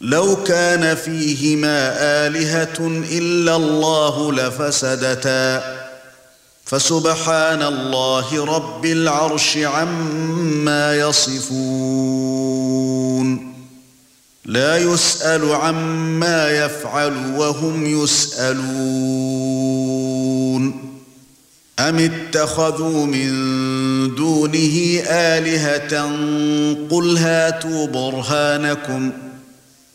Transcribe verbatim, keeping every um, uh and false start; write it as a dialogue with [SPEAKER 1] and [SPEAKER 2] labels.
[SPEAKER 1] لو كان فيهما آلهة إلا الله لفسدتا فسبحان الله رب العرش عما يصفون لا يسأل عما يفعل وهم يسألون أم اتخذوا من دونه آلهة قل هاتوا برهانكم